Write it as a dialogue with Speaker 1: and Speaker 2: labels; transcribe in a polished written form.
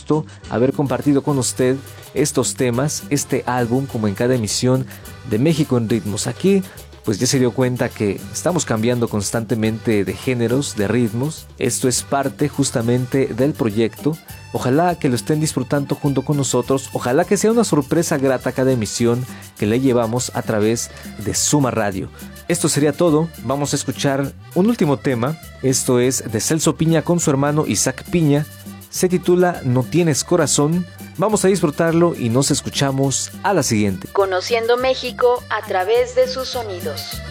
Speaker 1: gusto haber compartido con usted estos temas, este álbum, como en cada emisión de México en Ritmos. Aquí pues ya se dio cuenta que estamos cambiando constantemente de géneros, de ritmos. Esto es parte justamente del proyecto. Ojalá que lo estén disfrutando junto con nosotros. Ojalá que sea una sorpresa grata cada emisión que le llevamos a través de Suma Radio. Esto sería todo. Vamos a escuchar un último tema. Esto es de Celso Piña con su hermano Isaac Piña. Se titula No Tienes Corazón. Vamos a disfrutarlo y nos escuchamos a la siguiente.
Speaker 2: Conociendo México a través de sus sonidos.